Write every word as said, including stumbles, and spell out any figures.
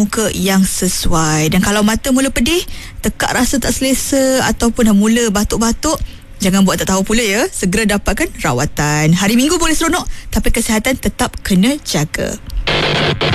muka yang sesuai. Dan kalau mata mula pedih, tekak rasa tak selesa ataupun dah mula batuk-batuk, jangan buat tak tahu pula ya. Segera dapatkan rawatan. Hari Minggu boleh seronok, tapi kesihatan tetap kena jaga.